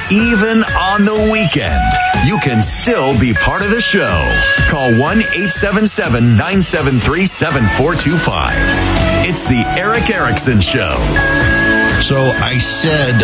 Even on the weekend, you can still be part of the show. Call 1-877-973-7425. It's the Eric Erickson Show. So I said